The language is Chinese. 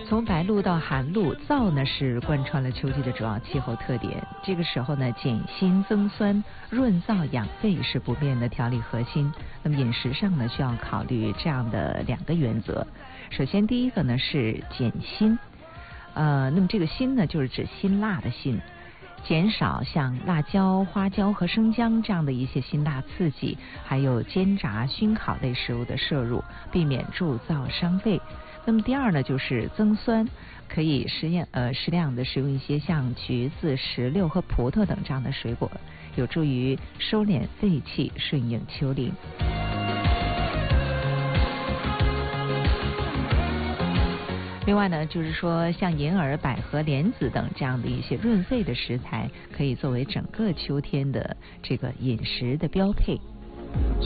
从白露到寒露，燥呢是贯穿了秋季的主要气候特点。这个时候呢，减辛增酸、润燥养肺是不变的调理核心。那么饮食上呢，需要考虑这样的2个原则。首先，第一个呢是减辛，那么这个辛呢，就是指辛辣的辛。减少像辣椒、花椒和生姜这样的一些辛辣刺激，还有煎炸、熏烤类食物的摄入，避免助燥伤肺。那么第二呢，就是增酸，可以适量的食用一些像橘子、石榴和葡萄等这样的水果，有助于收敛肺气，顺应秋令。另外呢，就是说像银耳、百合、莲子等这样的一些润肺的食材，可以作为整个秋天的这个饮食的标配。